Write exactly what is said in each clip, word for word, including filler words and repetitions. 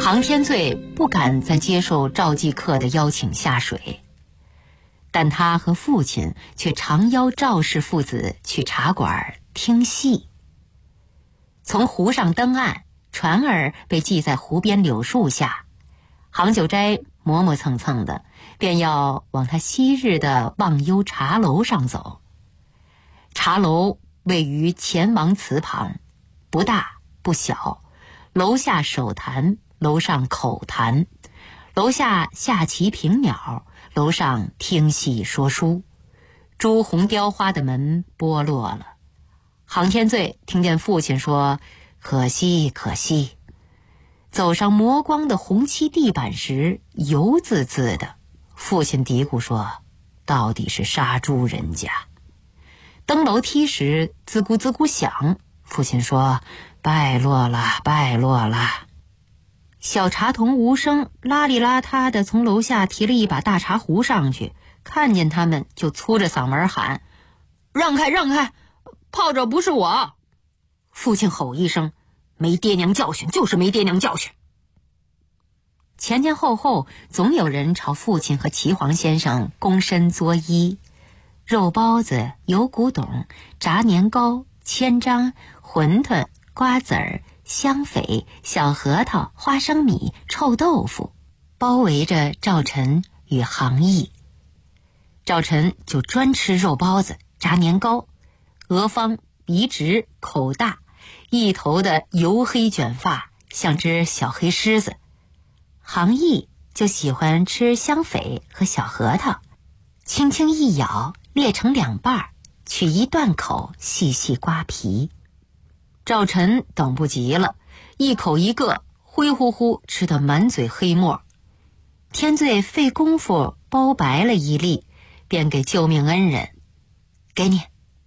杭天醉不敢再接受赵继克的邀请下水，但他和父亲却常邀赵氏父子去茶馆听戏。从湖上登岸，船儿被系在湖边柳树下，杭九斋磨磨蹭蹭的，便要往他昔日的忘忧茶楼上走。茶楼位于钱王祠旁，不大不小，楼下手谈，楼上口谈，楼下下棋评鸟，楼上听戏说书。朱红雕花的门剥落了，杭天醉听见父亲说可惜可惜，走上磨光的红漆地板时油滋滋的，父亲嘀咕说到底是杀猪人家。登楼梯时滋咕滋咕响，父亲说败落了败落了。小茶童无声邋里邋遢地从楼下提了一把大茶壶上去，看见他们就粗着嗓门喊让开让开，泡着不是我。父亲吼一声没爹娘教训就是没爹娘教训。前前后后总有人朝父亲和齐黄先生躬身作揖，肉包子、油古董、炸年糕、千张、馄饨、瓜子儿、香榧、小核桃、花生米、臭豆腐，包围着赵晨与杭义。赵晨就专吃肉包子、炸年糕，额方鼻直口大，一头的油黑卷发像只小黑狮子。杭义就喜欢吃香榧和小核桃，轻轻一咬裂成两半，取一断口细细刮皮。赵晨等不及了，一口一个灰乎乎吃得满嘴黑沫。天醉费功夫包白了一粒，便给救命恩人给你。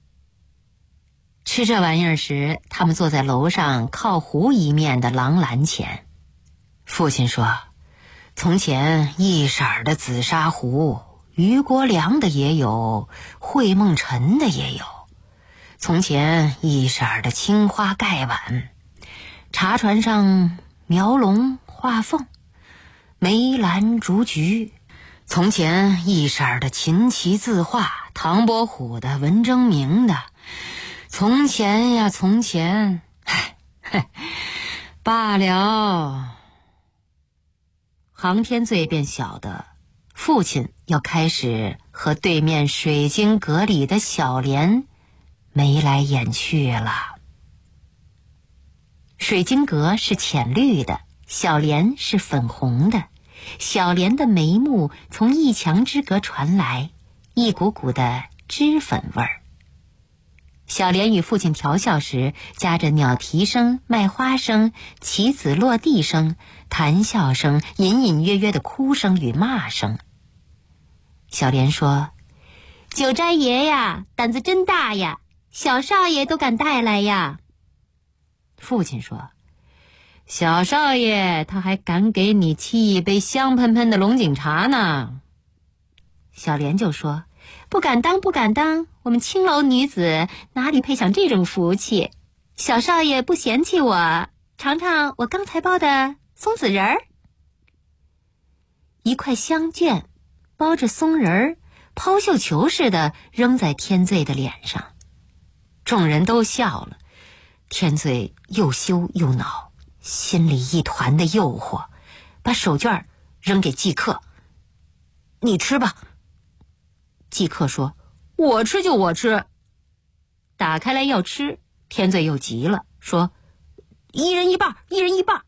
吃这玩意儿时，他们坐在楼上靠湖一面的廊栏前。父亲说从前一色儿的紫砂壶，余国良的也有，惠梦辰的也有。从前一色儿的青花盖碗，茶船上描龙画凤，梅兰竹菊。从前一色儿的琴棋字画，唐伯虎的文征明的。从前呀从前，唉，罢了。杭天醉便晓得父亲要开始和对面水晶阁里的小莲眉来眼去了。水晶阁是浅绿的，小莲是粉红的。小莲的眉目从一墙之隔传来，一股股的脂粉味儿。小莲与父亲调笑时，夹着鸟啼声、卖花声、棋子落地声、谈笑声、隐隐约约的哭声与骂声。小莲说九斋爷呀，胆子真大呀，小少爷都敢带来呀。父亲说小少爷他还敢给你沏一杯香喷喷的龙井茶呢。小莲就说不敢当不敢当，我们青楼女子哪里配享这种福气，小少爷不嫌弃我，尝尝我刚才包的松子仁儿。一块香卷包着松仁儿，抛绣球似的扔在天醉的脸上。众人都笑了，天醉又羞又恼，心里一团的诱惑，把手绢扔给季克，你吃吧。季克说我吃就我吃。打开来要吃，天醉又急了，说一人一半一人一半。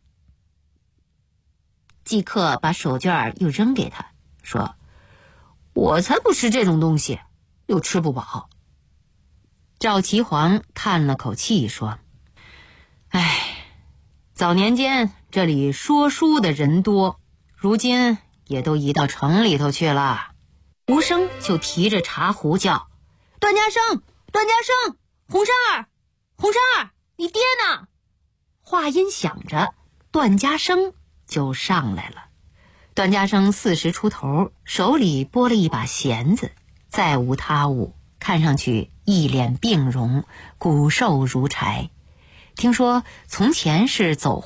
季克把手绢又扔给他，说我才不吃这种东西，又吃不饱。赵齐黄叹了口气说唉，早年间这里说书的人多，如今也都移到城里头去了。无声就提着茶壶叫段家生段家生，红衫儿红衫儿，你爹呢？话音响着，段家生就上来了。段家生四十出头，手里拨了一把弦子，再无他物，看上去一脸病容，骨瘦如柴。听说从前是走